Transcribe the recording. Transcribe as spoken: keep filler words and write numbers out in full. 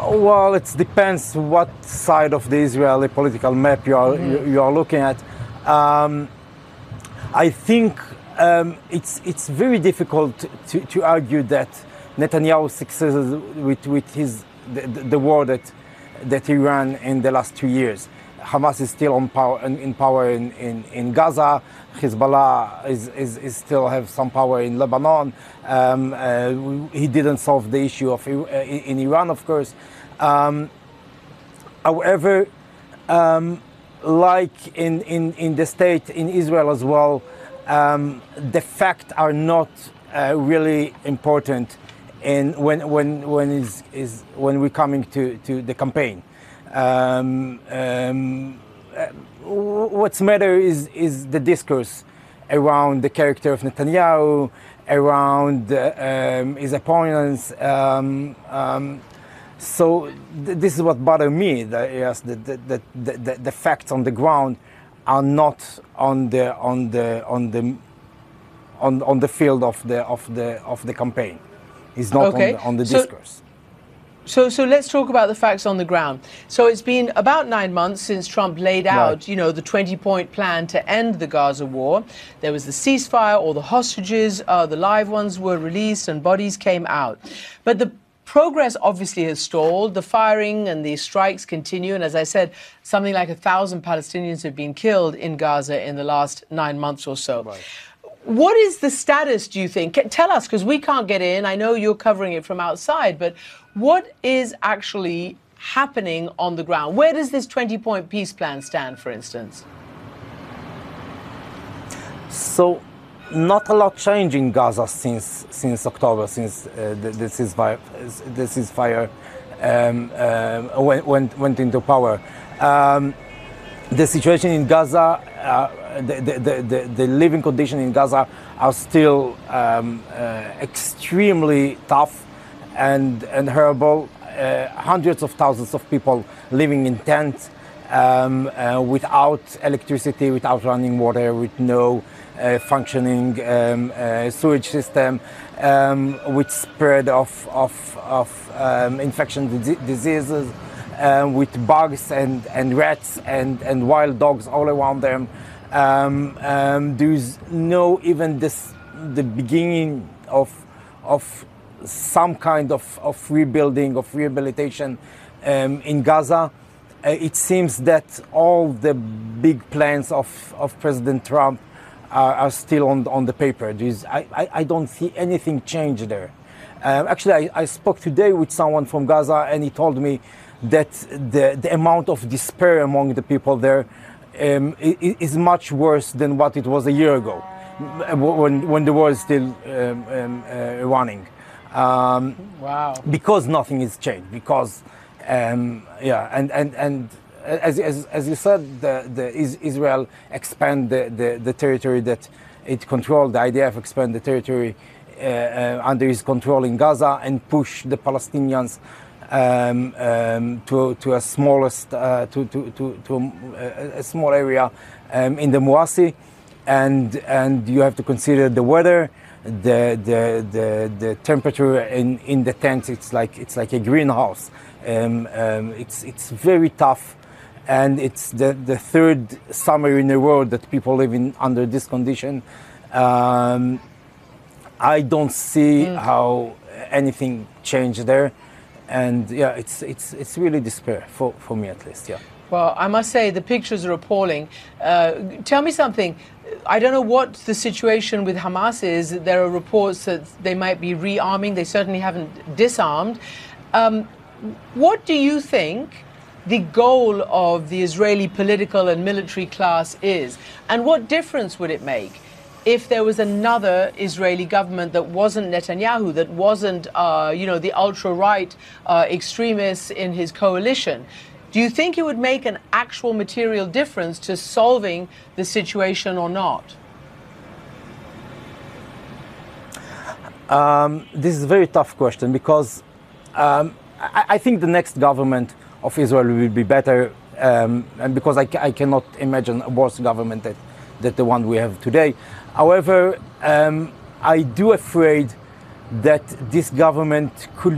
Well, it depends what side of the Israeli political map you are mm-hmm. you, you are looking at. Um, I think um, it's it's very difficult to, to argue that Netanyahu succeeded with with his the, the war that that he ran in the last two years. Hamas is still on power in, in power in, in, in Gaza. Hezbollah is, is, is still have some power in Lebanon. Um, uh, he didn't solve the issue of uh, in Iran, of course. Um, however, um, like in, in, in the state in Israel as well, um, the facts are not uh, really important in when when when is is when we're coming to, to the campaign. Um, um, what's matter is is the discourse around the character of Netanyahu, around uh, um, his opponents. Um, um, so th- this is what bothers me. That yes, the the, the the the facts on the ground are not on the on the on the on on the field of the of the of the campaign. It's not okay. on the, on the so- discourse. So, so let's talk about the facts on the ground. So it's been about nine months since Trump laid out, right. you know, the twenty-point plan to end the Gaza war. There was the ceasefire, all the hostages, uh, the live ones were released and bodies came out. But the progress obviously has stalled. The firing and the strikes continue. And as I said, something like a thousand Palestinians have been killed in Gaza in the last nine months or so. Right. What is the status, do you think? Tell us, because we can't get in. I know you're covering it from outside, but what is actually happening on the ground? Where does this twenty-point peace plan stand, for instance? So, not a lot changed in Gaza since since October, since uh, the, the ceasefire, the ceasefire um, um, went, went went into power. Um, the situation in Gaza, uh, the, the, the, the living conditions in Gaza are still um, uh, extremely tough and, and horrible. Uh, hundreds of thousands of people living in tents um, uh, without electricity, without running water, with no uh, functioning um, uh, sewage system, um, with spread of, of, of um, infection diseases. Um, with bugs and, and rats and, and wild dogs all around them. Um, um, there's no even this the beginning of of some kind of, of rebuilding, of rehabilitation um, in Gaza. Uh, it seems that all the big plans of, of President Trump are, are still on, on the paper. There's, I, I, I don't see anything change there. Um, actually, I, I spoke today with someone from Gaza and he told me that the, the amount of despair among the people there um, is much worse than what it was a year ago, when, when the war is still um, um, uh, running. Um, wow. Because nothing has changed, because, um, yeah, and, and, and as, as, as you said, the, the Israel expand the, the, the territory that it controlled, the I D F expand the territory uh, uh, under his control in Gaza and push the Palestinians Um, um, to, to a smallest uh, to, to, to, to a, a small area um, in the Muasi, and and you have to consider the weather, the the the, the temperature in, in the tents. It's like it's like a greenhouse. Um, um, it's it's very tough, and it's the, the third summer in a row that people live in under this condition. Um, I don't see mm. how anything changed there. And yeah, it's it's it's really despair for, for me at least. Yeah. Well, I must say the pictures are appalling. Uh, tell me something. I don't know what the situation with Hamas is. There are reports that they might be rearming. They certainly haven't disarmed. Um, what do you think the goal of the Israeli political and military class is, and what difference would it make if there was another Israeli government that wasn't Netanyahu, that wasn't, uh, you know, the ultra-right uh, extremists in his coalition? Do you think it would make an actual material difference to solving the situation or not? Um, this is a very tough question because um, I, I think the next government of Israel will be better, um, and because I, I cannot imagine a worse government that, than the one we have today. However, um, I do afraid that this government could